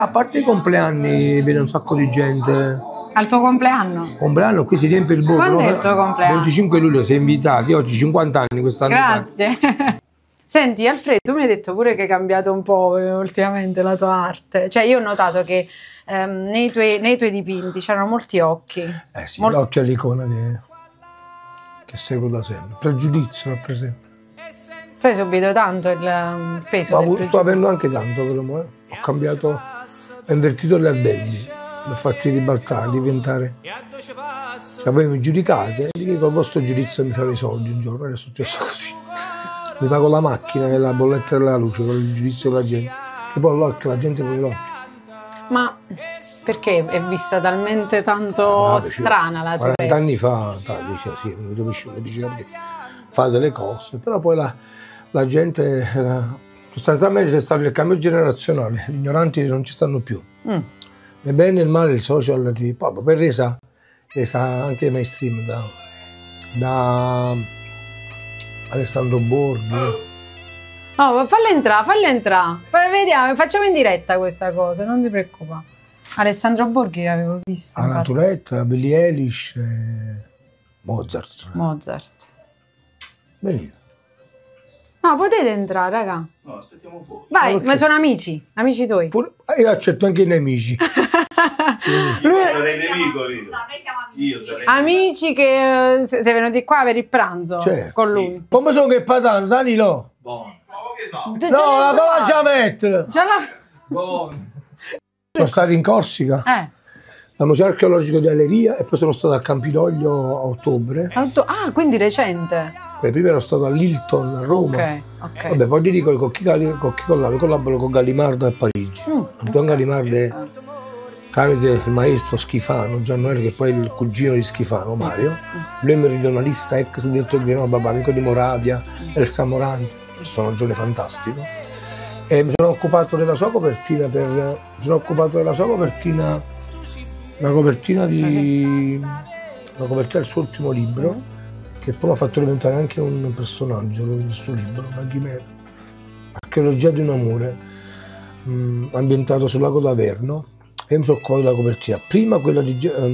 A parte i compleanni viene un sacco di gente. Al tuo compleanno? Compleanno, qui si riempie il borgo. Quando è il tuo compleanno? 25 luglio, sei invitati, oggi 50 anni quest'anno. Grazie. Senti Alfredo, tu mi hai detto pure che hai cambiato un po' ultimamente la tua arte. Cioè io ho notato che nei tuoi dipinti c'erano molti occhi. Sì, l'occhio è l'icona che seguo da sempre. Pregiudizio rappresenta. Fai subito tanto il peso del pregiudizio. Sto avendo anche tanto però, ho cambiato, ho invertito le addendi, l'ho fatti ribaltare, diventare. Cioè, voi mi giudicate, e col vostro giudizio mi farò i soldi un giorno, è successo così. Mi pago la macchina e la bolletta della luce con il giudizio della gente. Che poi l'occhio, la gente vuole l'occhio. Ma perché è vista talmente tanto strana la tua 40 anni fa, sì, fa delle cose, però poi la gente, sostanzialmente c'è stato il cambio generazionale, gli ignoranti non ci stanno più. Nel bene e nel male il social poi resa anche mainstream da Alessandro Borghi. Oh, falla entrare. Vediamo, facciamo in diretta questa cosa, non ti preoccupare. Alessandro Borghi che avevo visto. Anna Turetta, Billie Eilish, Mozart. Benissimo. No, potete entrare, raga. No, aspettiamo fuori. Vai, ma sono amici tuoi. Io accetto anche i nemici. Sì. Lui... sarei nemico io. No, noi siamo amici. Io sarei amici che sei venuti qua per il pranzo con lui. Sì. Come sono che patano, Danilo? Buono. No, la lascia mettere. Buono. Sono stato in Corsica. Al Museo Archeologico di Alleria e poi sono stato a Campidoglio a ottobre. Ah, quindi recente. Prima ero stato all'Hilton a Roma. Ok. Vabbè, poi ti dico con chi collaboro con Gallimardo a Parigi. Anton Gallimardo tramite il maestro Schifano, Giannoele, che poi è il cugino di Schifano, Mario. Lui è meridionalista, ex direttore di Roma, amico di Moravia, Elsa Morante, personaggio fantastico. E mi sono occupato della sua copertina la copertina del suo ultimo libro, che poi mi ha fatto diventare anche un personaggio del suo libro, una chimera. Archeologia di un amore, ambientato sul lago d'Averno, e mi sono occupato della copertina. Prima quella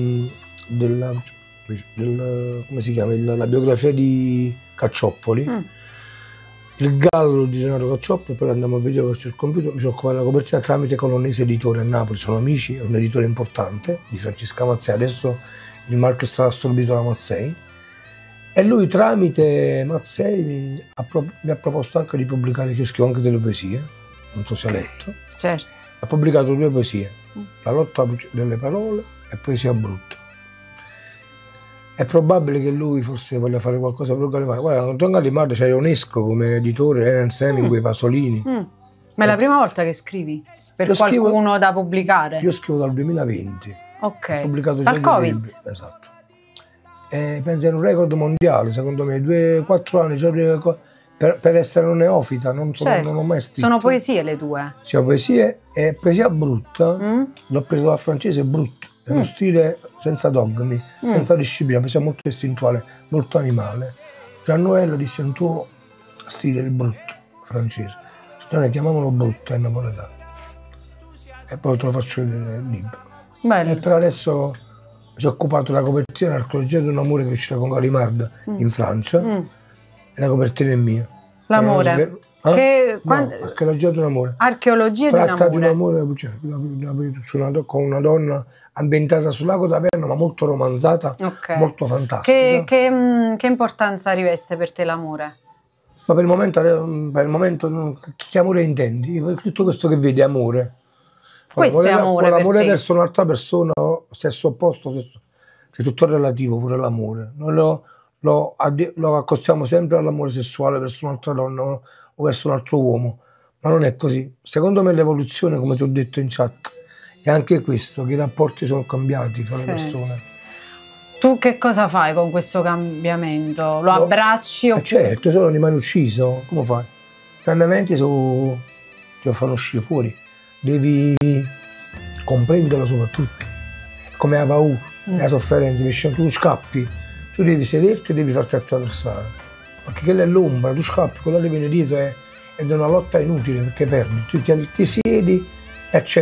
come si chiama? La biografia di Caccioppoli, il gallo di Gennaro Caccioppoli, poi andiamo a vedere sul computer. Mi sono occupato della copertina tramite Colonnese Editore a Napoli, sono amici, è un editore importante di Francesca Mazzei, adesso il marchio è stato assorbito da Mazzei, e lui tramite Mazzei mi ha proposto anche di pubblicare, che io scrivo anche delle poesie, non so se ha letto. Certo. Ha pubblicato 2 poesie, La lotta delle parole e Poesia brutta. È probabile che lui forse voglia fare qualcosa per Gallimardo. Guarda, Anton Gallimardo c'è Ionesco come editore, Ernest Hemingway, Pasolini. Ma è la prima volta che scrivi? Per qualcuno da pubblicare? Io scrivo dal 2020. Ok. Ho pubblicato dal Covid? Libri. Esatto. Penso è un record mondiale, secondo me, 2-4 anni già per essere un neofita, non ho mai scritto. Sono poesie le tue? Sì, poesie e poesia brutta, l'ho preso dal francese brutto. È uno stile senza dogmi, senza disciplina, poesia molto istintuale, molto animale. Giannoele disse un tuo stile, il brutto, francese. Signore, chiamiamolo brutto, è napoletano. E poi te lo faccio vedere il libro. Bello. E per adesso mi sono occupato della copertina dell'Archeologia di un amore che è uscita con Gallimardo in Francia. E la copertina è mia. L'amore? Archeologia di un amore. Archeologia di un amore. Tratta di un amore con una donna ambientata sul lago d'Averno, ma molto romanzata, molto fantastica. Che importanza riveste per te l'amore? Ma per il momento che amore intendi? Tutto questo che vedi è amore. Questo è amore l'amore verso un'altra persona, sesso opposto, è tutto relativo, pure l'amore. Noi lo accostiamo sempre all'amore sessuale verso un'altra donna o verso un altro uomo, ma non è così. Secondo me l'evoluzione, come ti ho detto in chat, è anche questo, che i rapporti sono cambiati tra le persone. Tu che cosa fai con questo cambiamento? Lo abbracci? Certo, se non rimani ucciso, come fai? I cambiamenti ti fanno uscire fuori, devi comprenderlo soprattutto, come Avaù, la sofferenza, tu scappi, tu devi sederti e devi farti attraversare, perché quella è l'ombra, tu scappi, quella che viene dietro è una lotta inutile perché perdi, tu ti siedi e accetti.